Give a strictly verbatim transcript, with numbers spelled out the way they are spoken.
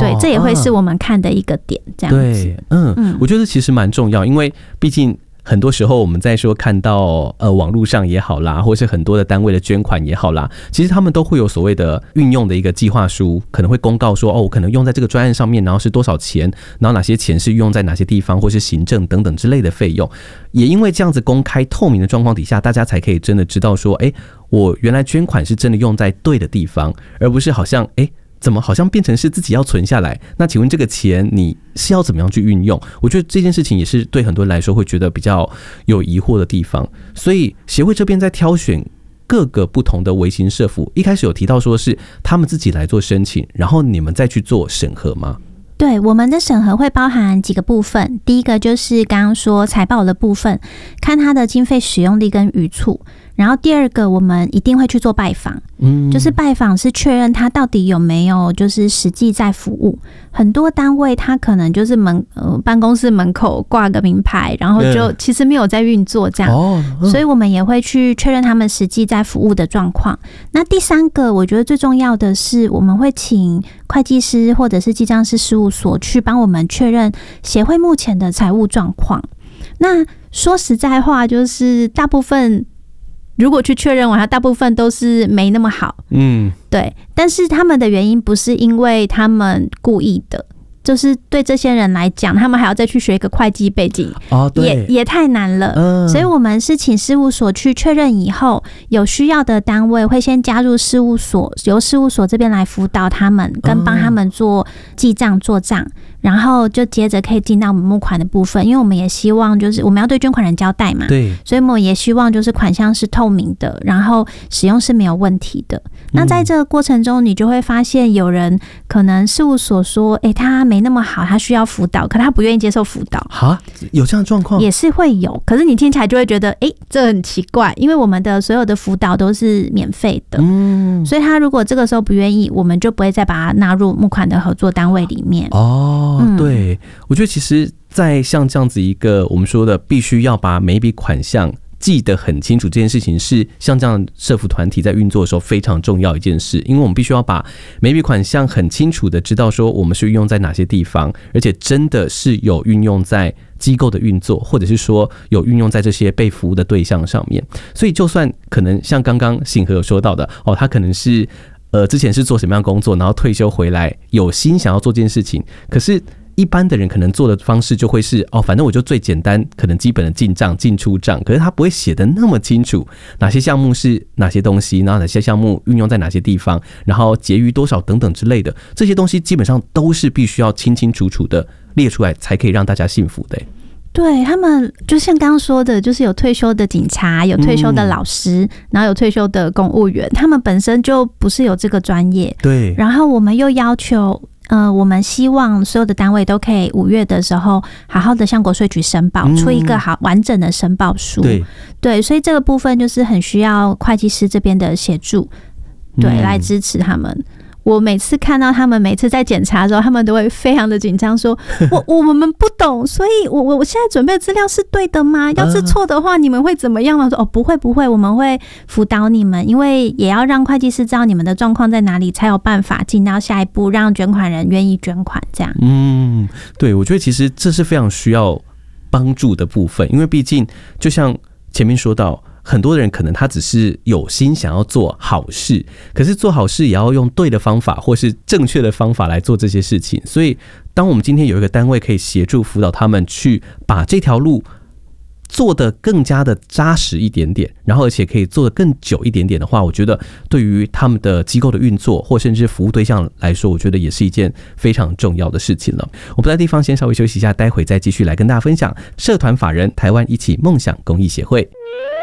对，这也会是我们看的一个点，这样子。 对，嗯，嗯我觉得其实蛮重要，因为毕竟很多时候我们在说看到呃网络上也好啦，或是很多的单位的捐款也好啦，其实他们都会有所谓的运用的一个计划书，可能会公告说哦，我可能用在这个专案上面，然后是多少钱，然后哪些钱是用在哪些地方，或是行政等等之类的费用。也因为这样子公开透明的状况底下，大家才可以真的知道说，哎，我原来捐款是真的用在对的地方，而不是好像哎。怎么好像变成是自己要存下来？那请问这个钱你是要怎么样去运用？我觉得这件事情也是对很多人来说会觉得比较有疑惑的地方。所以协会这边在挑选各个不同的微型社福，一开始有提到说是他们自己来做申请，然后你们再去做审核吗？ 对，我们的审核会包含几个部分。第一个就是刚刚说财报的部分，看它的经费使用力跟余促。然后第二个，我们一定会去做拜访，嗯，就是拜访是确认他到底有没有就是实际在服务。很多单位他可能就是门呃办公室门口挂个名牌，然后就其实没有在运作这样，哦嗯、所以我们也会去确认他们实际在服务的状况。那第三个，我觉得最重要的是，我们会请会计师或者是记账师事务所去帮我们确认协会目前的财务状况。那说实在话，就是大部分。如果去确认完，大部分都是没那么好，嗯，对。但是他们的原因不是因为他们故意的，就是对这些人来讲，他们还要再去学一个会计背景，哦，对，也也太难了。嗯，所以我们是请事务所去确认以后，有需要的单位会先加入事务所，由事务所这边来辅导他们，跟帮他们做记账做账。然后就接着可以进到我们募款的部分，因为我们也希望就是我们要对捐款人交代嘛，对，所以我们也希望就是款项是透明的，然后使用是没有问题的。那在这个过程中，你就会发现有人可能事务所说，哎、欸，他没那么好，他需要辅导，可他不愿意接受辅导。哈， 有这样的状况也是会有，可是你听起来就会觉得，哎、欸，这很奇怪，因为我们的所有的辅导都是免费的，嗯，所以他如果这个时候不愿意，我们就不会再把他纳入募款的合作单位里面。 哦。哦，对，我觉得其实在像这样子一个我们说的必须要把每一笔款项记得很清楚这件事情，是像这样社福团体在运作的时候非常重要一件事，因为我们必须要把每一笔款项很清楚的知道说我们是运用在哪些地方，而且真的是有运用在机构的运作，或者是说有运用在这些被服务的对象上面。所以就算可能像刚刚信和有说到的哦，他可能是呃，之前是做什么样的工作，然后退休回来有心想要做这件事情，可是一般的人可能做的方式就会是哦，反正我就最简单，可能基本的进账进出账，可是他不会写得那么清楚，哪些项目是哪些东西，然后哪些项目运用在哪些地方，然后结余多少等等之类的，这些东西基本上都是必须要清清楚楚的列出来，才可以让大家信服的。 对，他们就像刚刚说的，就是有退休的警察，有退休的老师，嗯、然后有退休的公务员，他们本身就不是有这个专业。对，然后我们又要求，呃，我们希望所有的单位都可以五月的时候好好的向国税局申报，嗯、出一个好完整的申报书。对，对，所以这个部分就是很需要会计师这边的协助，对，嗯、来支持他们。我每次看到他们每次在检查的时候，他们都会非常的紧张，说我我们不懂，所以我我现在准备的资料是对的吗？要是错的话，你们会怎么样吗？说哦，不会不会，我们会辅导你们，因为也要让会计师知道你们的状况在哪里，才有办法进到下一步，让捐款人愿意捐款。这样，嗯， 对，我觉得其实这是非常需要帮助的部分，因为毕竟就像前面说到。很多人可能他只是有心想要做好事，可是做好事也要用对的方法或是正确的方法来做这些事情。所以当我们今天有一个单位可以协助辅导他们去把这条路做得更加的扎实一点点，然后而且可以做得更久一点点的话，我觉得对于他们的机构的运作或甚至服务对象来说，我觉得也是一件非常重要的事情了。我们在地方先稍微休息一下，待会再继续来跟大家分享社团法人台湾一起梦想公益协会。